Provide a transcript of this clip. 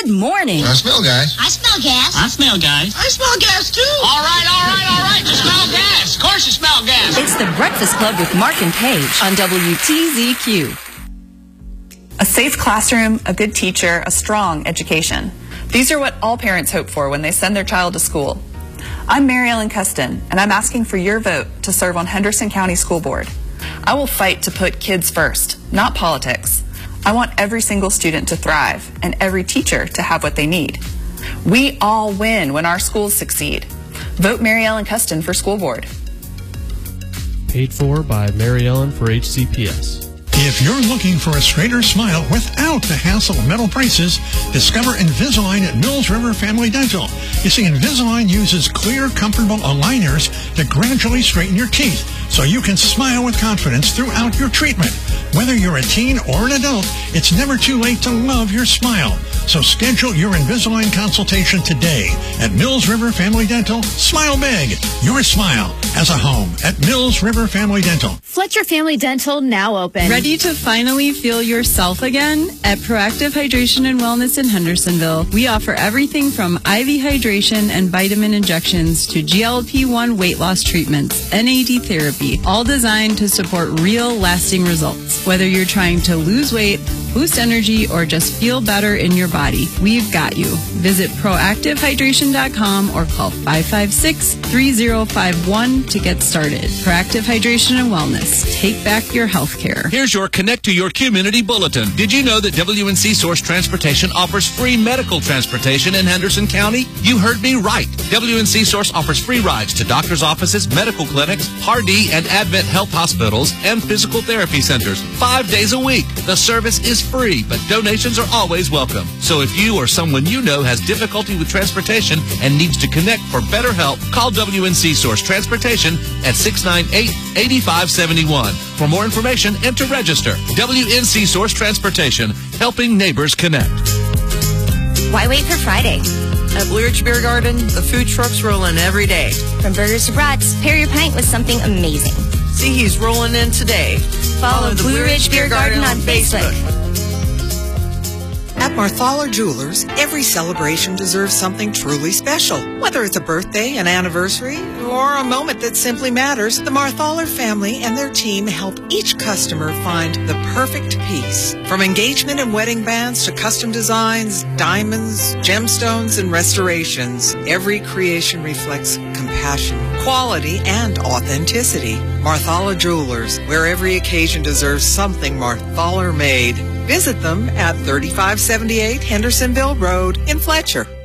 Good morning. I smell gas. I smell gas. I smell gas. I smell gas, too. All right. You smell gas. Of course you smell gas. It's the Breakfast Club with Mark and Paige on WTZQ. A safe classroom, a good teacher, a strong education. These are what all parents hope for when they send their child to school. I'm Mary Ellen Custon, and I'm asking for your vote to serve on Henderson County School Board. I will fight to put kids first, not politics. I want every single student to thrive and every teacher to have what they need. We all win when our schools succeed. Vote Mary Ellen Custon for school board. Paid for by Mary Ellen for HCPS. If you're looking for a straighter smile without the hassle of metal braces, discover Invisalign at Mills River Family Dental. You see, Invisalign uses clear, comfortable aligners to gradually straighten your teeth so you can smile with confidence throughout your treatment. Whether you're a teen or an adult, it's never too late to love your smile. So schedule your Invisalign consultation today at Mills River Family Dental. Smile big. Your smile as a home at Mills River Family Dental. Fletcher Family Dental now open. Ready to finally feel yourself again? At Proactive Hydration and Wellness in Hendersonville, we offer everything from IV hydration and vitamin injections to GLP-1 weight loss treatments, NAD therapy, all designed to support real, lasting results. Whether you're trying to lose weight, boost energy, or just feel better in your body, we've got you. Visit proactivehydration.com or call 556-3051 to get started. Proactive Hydration and Wellness. Take back your health care. Here's your Connect to Your Community Bulletin. Did you know that WNC Source Transportation offers free medical transportation in Henderson County? You heard me right. WNC Source offers free rides to doctor's offices, medical clinics, Hardee and Advent Health hospitals, and physical therapy centers 5 days a week. The service is free, but donations are always welcome. So if you or someone you know has difficulty with transportation and needs to connect for better help, call WNC Source Transportation at 698-8571. For more information and to register, WNC Source Transportation, helping neighbors connect. Why wait for Friday? At Blue Ridge Beer Garden, the food truck's rolling every day. From burgers to brats, pair your pint with something amazing. See, he's rolling in today. Follow the Blue Ridge Beer Garden on Facebook. At Marthaler Jewelers, every celebration deserves something truly special. Whether it's a birthday, an anniversary, or a moment that simply matters, the Marthaler family and their team help each customer find the perfect piece. From engagement and wedding bands to custom designs, diamonds, gemstones, and restorations, every creation reflects compassion, quality, and authenticity. Marthaler Jewelers, where every occasion deserves something Marthaler made. Visit them at 3578 Hendersonville Road in Fletcher.